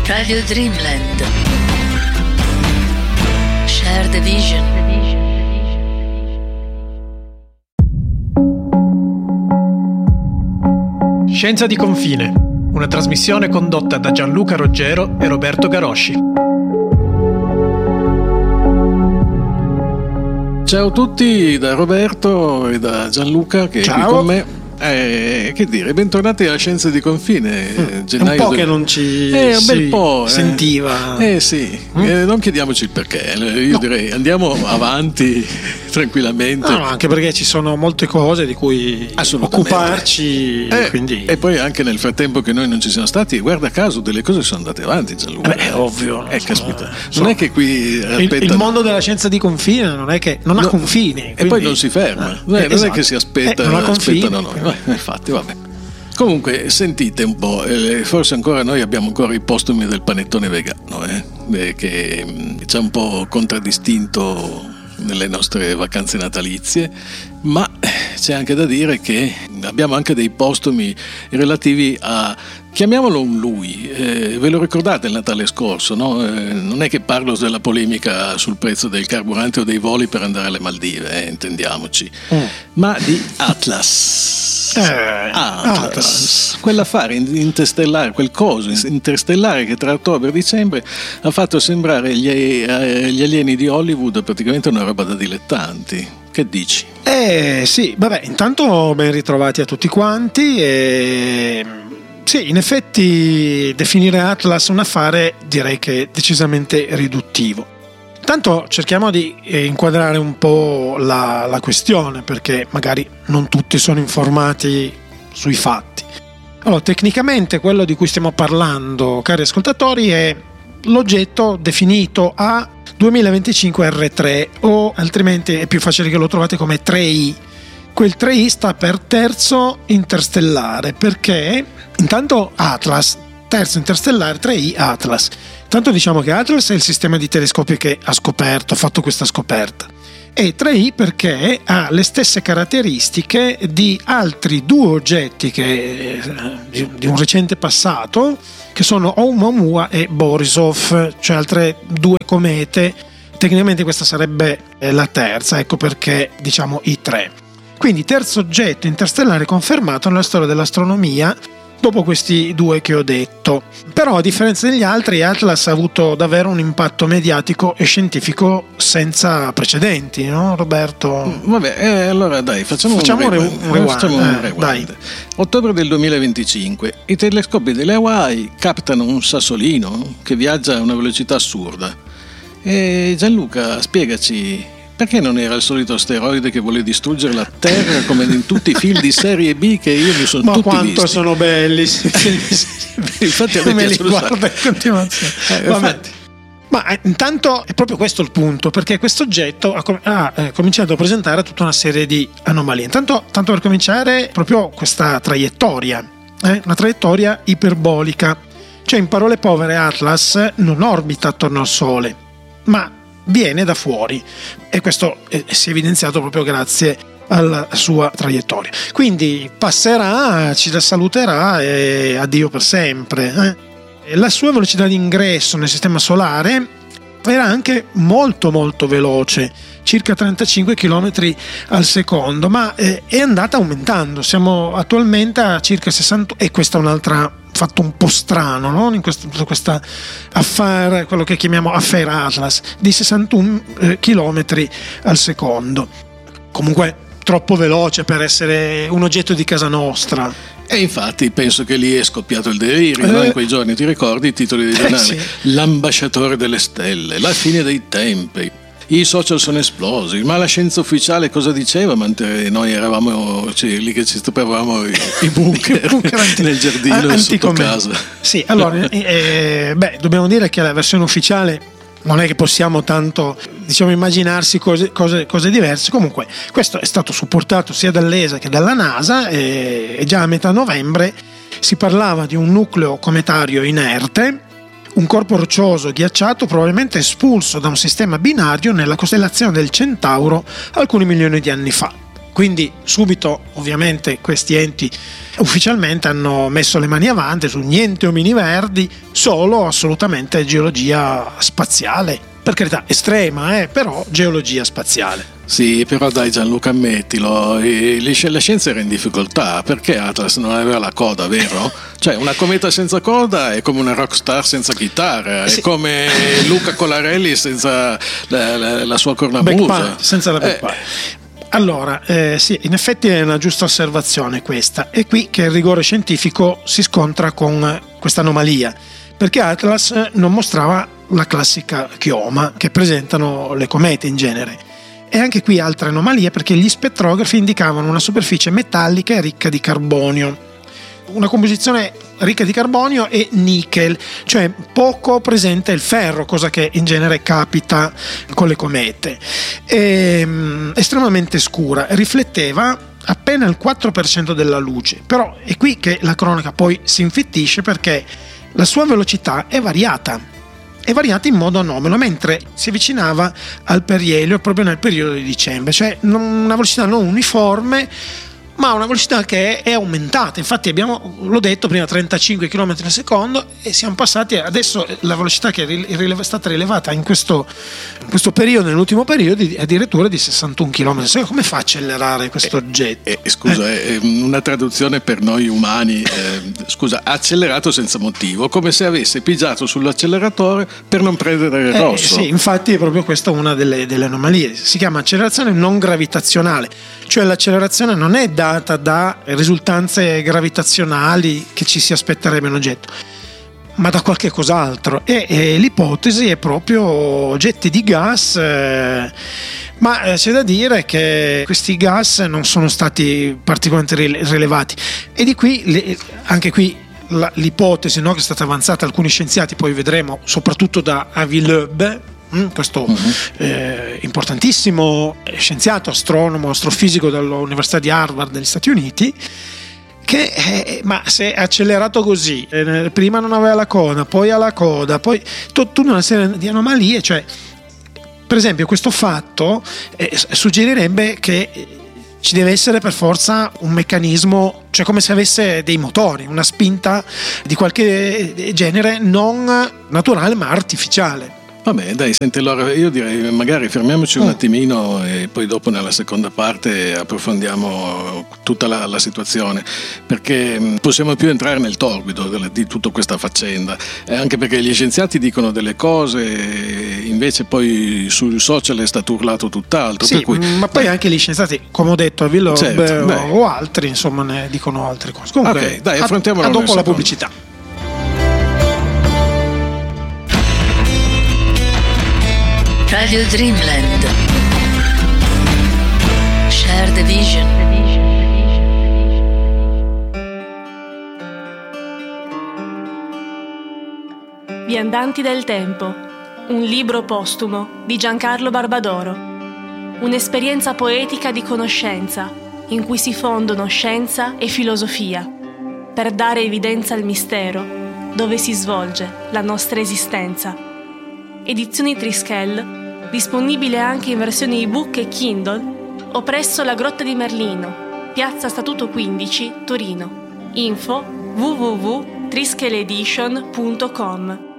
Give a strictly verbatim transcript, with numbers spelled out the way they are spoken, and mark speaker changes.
Speaker 1: Radio Dreamland. Share the vision.
Speaker 2: Scienza di confine, una trasmissione condotta da Gianluca Roggero e Roberto Garosci.
Speaker 3: Ciao a tutti da Roberto e da Gianluca che è
Speaker 2: Ciao.
Speaker 3: qui con me. Eh, che dire, bentornati alla Scienza di confine.
Speaker 2: Mm,
Speaker 3: Gennaio
Speaker 2: un po'
Speaker 3: del...
Speaker 2: che non ci
Speaker 3: eh, un bel
Speaker 2: si
Speaker 3: po', eh.
Speaker 2: sentiva.
Speaker 3: Eh sì,
Speaker 2: Mm?
Speaker 3: eh, non chiediamoci il perché. Io
Speaker 2: No.
Speaker 3: direi andiamo avanti tranquillamente.
Speaker 2: No, no, anche perché ci sono molte cose di cui
Speaker 3: Assolutamente.
Speaker 2: occuparci.
Speaker 3: Eh,
Speaker 2: quindi...
Speaker 3: E poi anche nel frattempo che noi non ci siamo stati, guarda caso, delle cose sono andate avanti, Gianluca.
Speaker 2: Beh, è ovvio.
Speaker 3: Eh, caspita.
Speaker 2: So-
Speaker 3: Non è che qui
Speaker 2: il,
Speaker 3: aspetta...
Speaker 2: il mondo della scienza di confine non è che non ha
Speaker 3: No.
Speaker 2: confini.
Speaker 3: E
Speaker 2: quindi-
Speaker 3: poi non si ferma.
Speaker 2: Eh,
Speaker 3: Non è, non è
Speaker 2: esatto.
Speaker 3: che si aspetta,
Speaker 2: Eh, non ha confini.
Speaker 3: aspettano noi. Eh, infatti, vabbè. Comunque, sentite un po', eh, forse ancora noi abbiamo ancora i postumi del panettone vegano, eh, eh, che mh, ci ha un po' contraddistinto nelle nostre vacanze natalizie, ma c'è anche da dire che abbiamo anche dei postumi relativi a, chiamiamolo un lui, eh, ve lo ricordate il Natale scorso, no? Eh, non è che parlo della polemica sul prezzo del carburante o dei voli per andare alle Maldive, eh, intendiamoci,
Speaker 2: Mm.
Speaker 3: ma di Atlas.
Speaker 2: Eh,
Speaker 3: Atlas,
Speaker 2: Atlas.
Speaker 3: quell'affare interstellare, quel coso interstellare che tra ottobre e dicembre ha fatto sembrare gli, eh, gli alieni di Hollywood praticamente una roba da dilettanti. Che dici?
Speaker 2: Eh sì, vabbè, intanto ben ritrovati a tutti quanti. E... Sì, in effetti definire Atlas un affare direi che è decisamente riduttivo. Intanto cerchiamo di inquadrare un po' la, la questione, perché magari non tutti sono informati sui fatti. Allora, tecnicamente quello di cui stiamo parlando, cari ascoltatori, è l'oggetto definito A duemilaventicinque erre tre, o altrimenti è più facile che lo trovate come tre i. Quel tre i sta per terzo interstellare, perché intanto Atlas, terzo interstellare, tre i Atlas. Intanto diciamo che Atlas è il sistema di telescopi che ha scoperto, ha fatto questa scoperta. E tre i perché ha le stesse caratteristiche di altri due oggetti che, di, di un recente passato, che sono Oumuamua e Borisov, cioè altre due comete. Tecnicamente questa sarebbe la terza, ecco perché diciamo i tre. Quindi terzo oggetto interstellare confermato nella storia dell'astronomia dopo questi due che ho detto. Però a differenza degli altri, Atlas ha avuto davvero un impatto mediatico e scientifico senza precedenti, no Roberto?
Speaker 3: Vabbè, eh, allora dai, facciamo,
Speaker 2: Facciamo
Speaker 3: un
Speaker 2: un
Speaker 3: rewind.
Speaker 2: rewind,
Speaker 3: Facciamo un
Speaker 2: eh,
Speaker 3: rewind.
Speaker 2: dai.
Speaker 3: Ottobre del duemilaventicinque, i telescopi delle Hawaii captano un sassolino che viaggia a una velocità assurda. E Gianluca, spiegaci, perché non era il solito asteroide che vuole distruggere la Terra come in tutti i film di serie B che io mi sono
Speaker 2: Ma
Speaker 3: tutti
Speaker 2: quanto
Speaker 3: visti?
Speaker 2: sono belli!
Speaker 3: Infatti a me
Speaker 2: me li
Speaker 3: piacciono un
Speaker 2: guarda in continuazione.
Speaker 3: Eh,
Speaker 2: Vabbè.
Speaker 3: infatti.
Speaker 2: Ma eh, intanto è proprio questo il punto, perché questo oggetto ha, com- ha eh, cominciato a presentare tutta una serie di anomalie. Intanto, tanto per cominciare, proprio questa traiettoria, eh, una traiettoria iperbolica. Cioè, in parole povere, Atlas non orbita attorno al Sole, ma viene da fuori, e questo eh, si è evidenziato proprio grazie alla sua traiettoria. Quindi passerà, ci saluterà e addio per sempre. Eh. La sua velocità di ingresso nel sistema solare era anche molto molto veloce, circa trentacinque chilometri al secondo, ma eh, è andata aumentando. Siamo attualmente a circa sessanta, e questa è un'altra fatto un po' strano, no? In questo, questa affare, quello che chiamiamo affair Atlas, di sessantuno eh, chilometri al secondo. Comunque troppo veloce per essere un oggetto di casa nostra.
Speaker 3: E infatti penso che lì è scoppiato il delirio,
Speaker 2: Eh.
Speaker 3: no? In quei giorni ti ricordi i titoli dei giornali?
Speaker 2: sì.
Speaker 3: L'ambasciatore delle stelle, la fine dei tempi, i social sono esplosi, ma la scienza ufficiale cosa diceva? Mentre noi eravamo cioè, lì che ci stupavamo i, i bunker,
Speaker 2: bunker anti-
Speaker 3: nel giardino e sotto
Speaker 2: anticome-
Speaker 3: casa.
Speaker 2: Sì, allora eh, beh, dobbiamo dire che la versione ufficiale non è che possiamo tanto, diciamo, immaginarsi cose, cose, cose diverse. Comunque questo è stato supportato sia dall'E S A che dalla NASA, e, e già a metà novembre si parlava di un nucleo cometario inerte, un corpo roccioso ghiacciato probabilmente espulso da un sistema binario nella costellazione del Centauro alcuni milioni di anni fa. Quindi subito ovviamente questi enti ufficialmente hanno messo le mani avanti su niente omini verdi, solo assolutamente geologia spaziale, per carità estrema, eh, però geologia spaziale.
Speaker 3: Sì, però dai Gianluca, ammettilo, la scienza era in difficoltà perché Atlas non aveva la coda, vero? Cioè una cometa senza coda è come una rockstar senza chitarra,
Speaker 2: sì.
Speaker 3: È come Luca Colarelli senza la, la, la sua cornamusa,
Speaker 2: senza la backpipe. Eh. Allora, eh, sì, in effetti è una giusta osservazione questa. È qui che il rigore scientifico si scontra con questa anomalia, perché Atlas non mostrava la classica chioma che presentano le comete in genere. E anche qui altra anomalia, perché gli spettrografi indicavano una superficie metallica e ricca di carbonio, una composizione ricca di carbonio e nickel, cioè poco presente il ferro, cosa che in genere capita con le comete. E, mh, estremamente scura, rifletteva appena il quattro per cento della luce, però è qui che la cronaca poi si infittisce, perché la sua velocità è variata è variata in modo anomalo mentre si avvicinava al perielio proprio nel periodo di dicembre, cioè una velocità non uniforme, ma una velocità che è aumentata. Infatti abbiamo, l'ho detto prima, trentacinque chilometri al secondo, e siamo passati adesso la velocità che è stata rilevata in questo, in questo periodo, nell'ultimo periodo, addirittura di sessantuno chilometri al secondo. Come fa a accelerare questo oggetto?
Speaker 3: Eh, eh, scusa, eh. è una traduzione per noi umani, eh, scusa, accelerato senza motivo, come se avesse pigiato sull'acceleratore per non prendere il rosso.
Speaker 2: Eh, sì, infatti è proprio questa una delle, delle anomalie. Si chiama accelerazione non gravitazionale, cioè l'accelerazione non è data da risultanze gravitazionali che ci si aspetterebbe un oggetto, ma da qualche cos'altro, e, e l'ipotesi è proprio oggetti di gas, eh, ma eh, c'è da dire che questi gas non sono stati particolarmente rilevati, e di qui le, anche qui la, l'ipotesi, no, che è stata avanzata da alcuni scienziati, poi vedremo, soprattutto da Avi Loeb, questo uh-huh. eh, importantissimo scienziato, astronomo, astrofisico dell'Università di Harvard degli Stati Uniti, che eh, ma se è accelerato così, eh, prima non aveva la coda, poi ha la coda, poi tutta una serie di anomalie, cioè per esempio questo fatto eh, suggerirebbe che ci deve essere per forza un meccanismo, cioè come se avesse dei motori, una spinta di qualche genere non naturale ma artificiale.
Speaker 3: Vabbè, dai, senti, allora io direi magari fermiamoci un attimino e poi dopo nella seconda parte approfondiamo tutta la, la situazione, perché possiamo più entrare nel torbido di tutta questa faccenda, eh, anche perché gli scienziati dicono delle cose, invece poi sul social è stato urlato tutt'altro.
Speaker 2: Sì,
Speaker 3: per cui,
Speaker 2: ma poi
Speaker 3: dai.
Speaker 2: Anche gli scienziati, come ho detto, Avi Loeb,
Speaker 3: certo,
Speaker 2: o, o altri, insomma, ne dicono altre cose. Comunque,
Speaker 3: ok, dai, affrontiamolo
Speaker 2: a, a dopo la
Speaker 3: secondo.
Speaker 2: pubblicità.
Speaker 1: Radio Dreamland. Share the vision.
Speaker 4: Viandanti del tempo, un libro postumo di Giancarlo Barbadoro. Un'esperienza poetica di conoscenza in cui si fondono scienza e filosofia per dare evidenza al mistero dove si svolge la nostra esistenza. Edizioni Trischel, disponibile anche in versione ebook e Kindle o presso la Grotta di Merlino, Piazza Statuto quindici, Torino. Info w w w punto trischeledition punto com.